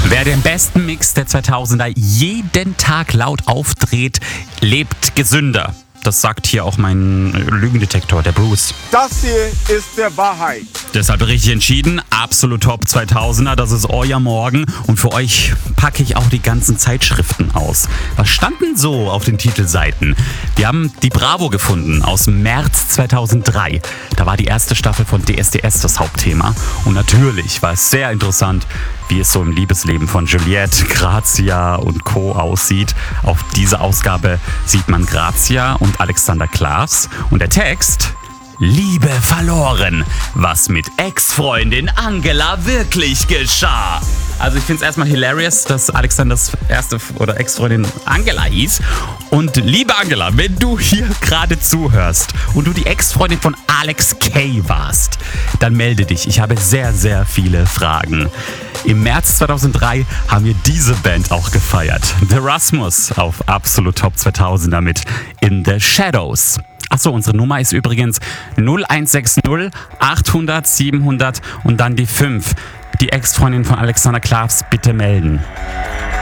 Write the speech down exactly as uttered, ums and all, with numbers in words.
Wer den besten Mix der zweitausender jeden Tag laut aufdreht, lebt gesünder. Das sagt hier auch mein Lügendetektor, der Bruce. Das hier ist der Wahrheit. Deshalb richtig entschieden, absolut Top zweitausender, das ist euer Morgen. Und für euch packe ich auch die ganzen Zeitschriften aus. Was stand denn so auf den Titelseiten? Wir haben die Bravo gefunden aus März zweitausenddrei. Da war die erste Staffel von D S D S das Hauptthema. Und natürlich war es sehr interessant, wie es so im Liebesleben von Juliette, Grazia und Co. aussieht. Auf dieser Ausgabe sieht man Grazia und Alexander Klavs. Und der Text: Liebe verloren, was mit Ex-Freundin Angela wirklich geschah. Also ich finde es erstmal hilarious, dass Alexanders erste oder Ex-Freundin Angela hieß. Und liebe Angela, wenn du hier gerade zuhörst und du die Ex-Freundin von Alex Kay warst, dann melde dich. Ich habe sehr, sehr viele Fragen. Im März zweitausenddrei haben wir diese Band auch gefeiert. The Rasmus auf Absolut Top zweitausender mit In the Shadows. Achso, unsere Nummer ist übrigens null eins sechs null achthundert siebenhundert und dann die fünf. Die Ex-Freundin von Alexander Klavs bitte melden.